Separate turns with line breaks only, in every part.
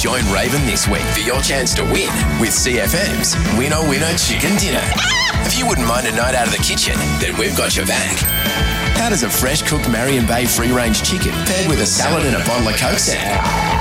Join Raven this week for your chance to win with CFM's Winner Winner Chicken Dinner. If you wouldn't mind a night out of the kitchen, then we've got your back. How does a fresh cooked Marion Bay free-range chicken paired with a salad and a bottle of Coke sound?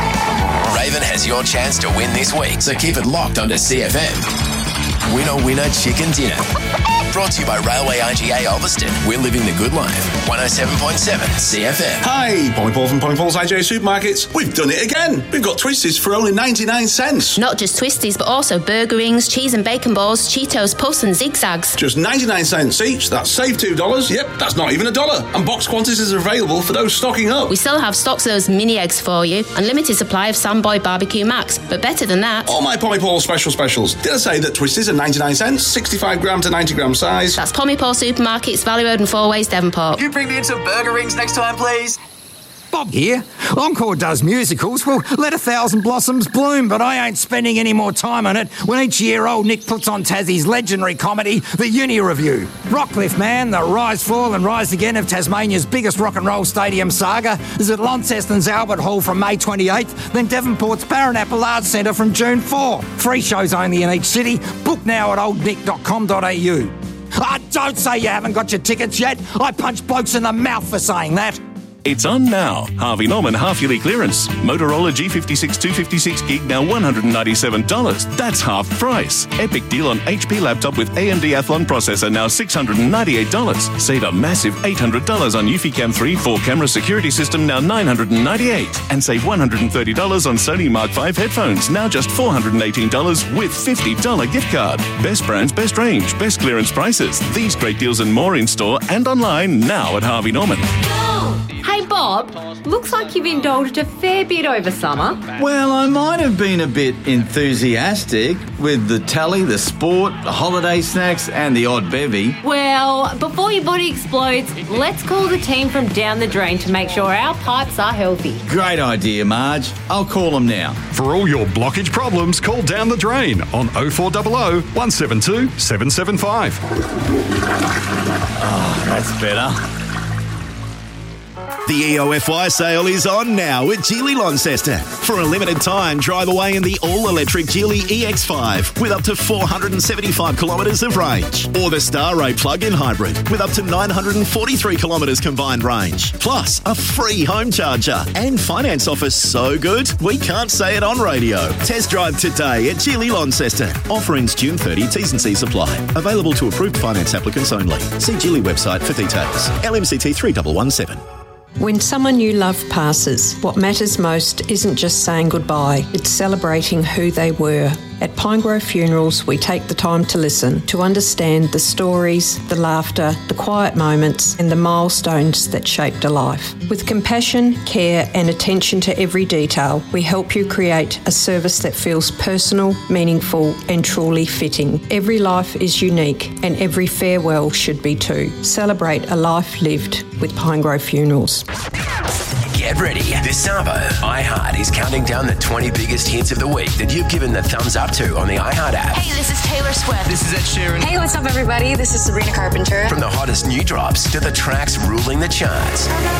Raven has your chance to win this week, so keep it locked onto CFM. Winner Winner Chicken Dinner. Brought to you by Railway IGA Ulverston. We're living the good life. 107.7 CFM.
Hi, Polly Paul from Polly Paul's IGA Supermarkets. We've done it again. We've got Twisties for only 99 cents.
Not just Twisties, but also burger rings, cheese and bacon balls, Cheetos, Puffs and Zigzags.
Just 99 cents each. That's save $2. Yep, that's not even $1. And box quantities are available for those stocking up.
We still have stocks of those mini eggs for you. Unlimited supply of Samboy Barbecue Max. But better than that,
all my Polly Paul specials. Did I say that Twisties are 99 cents, 65 gram to 90 gram size?
That's Pommy Paul Supermarkets, Valley Road and Four Ways, Devonport.
Can you bring me in some burger rings next time, please?
Bob here. Encore does musicals. Well, let 1,000 blossoms bloom, but I ain't spending any more time on it when each year old Nick puts on Tassie's legendary comedy, The Uni Review. Rockcliffe Man, the rise, fall and rise again of Tasmania's biggest rock and roll stadium saga, is at Launceston's Albert Hall from May 28th, then Devonport's Paranappal Arts Centre from June 4. 3 shows only in each city. Book now at oldnick.com.au. Don't say you haven't got your tickets yet. I punch blokes in the mouth for saying that.
It's on now. Harvey Norman half-yearly clearance. Motorola G56 256 gig now $197. That's half price. Epic deal on HP laptop with AMD Athlon processor now $698. Save a massive $800 on Eufy-Cam 3 4-camera security system now $998. And save $130 on Sony Mark V headphones now just $418 with $50 gift card. Best brands, best range, best clearance prices. These great deals and more in store and online now at Harvey Norman.
Hey Bob, looks like you've indulged a fair bit over summer.
Well, I might have been a bit enthusiastic with the telly, the sport, the holiday snacks and the odd bevy.
Well, before your body explodes, let's call the team from Down the Drain to make sure our pipes are healthy.
Great idea, Marge. I'll call them now.
For all your blockage problems, call Down the Drain on 0400 172 775.
Oh, that's better.
The EOFY sale is on now at Geely Launceston. For a limited time, drive away in the all-electric Geely EX5 with up to 475 kilometres of range. Or the Star Ray plug-in hybrid with up to 943 kilometres combined range. Plus, a free home charger. And finance offers so good, we can't say it on radio. Test drive today at Geely Launceston. Offer ends June 30, T's and C's apply. Available to approved finance applicants only. See Geely website for details. LMCT 3117.
When someone you love passes, what matters most isn't just saying goodbye, it's celebrating who they were. At Pinegrove Funerals, we take the time to listen, to understand the stories, the laughter, the quiet moments, and the milestones that shaped a life. With compassion, care, and attention to every detail, we help you create a service that feels personal, meaningful, and truly fitting. Every life is unique, and every farewell should be too. Celebrate a life lived with Pinegrove Funerals.
Get ready. This Sabo, iHeart is counting down the 20 biggest hits of the week that you've given the thumbs up to on the iHeart app.
Hey, this is Taylor Swift.
This is Ed Sheeran.
Hey, what's up, everybody? This is Sabrina Carpenter.
From the hottest new drops to the tracks ruling the charts.